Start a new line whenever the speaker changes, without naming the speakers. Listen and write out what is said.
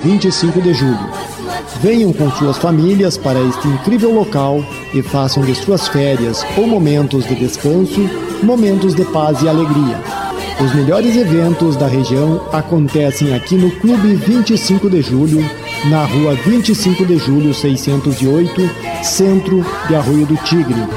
25 de julho. Venham com suas famílias para este incrível local e façam de suas férias ou momentos de descanso, momentos de paz e alegria. Os melhores eventos da região acontecem aqui no Clube 25 de Julho, na rua 25 de Julho 608, centro de Arroio do Tigre.